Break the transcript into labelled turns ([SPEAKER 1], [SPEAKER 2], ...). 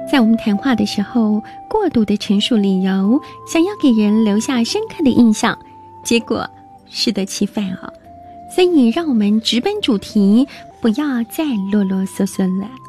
[SPEAKER 1] 在我们谈话的时候过度的陈述理由，想要给人留下深刻的印象，结果适得其反哦。所以让我们直奔主题，不要再啰啰嗦嗦了。